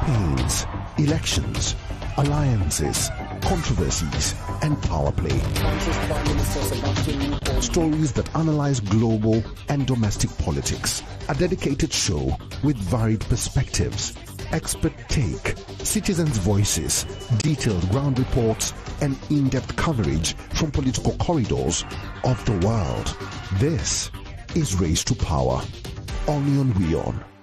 campaigns, elections, alliances, controversies, and power play. Stories that analyze global and domestic politics. A dedicated show with varied perspectives, expert take, citizens' voices, detailed ground reports, and in-depth coverage from political corridors of the world. This is Race to Power, only on WION.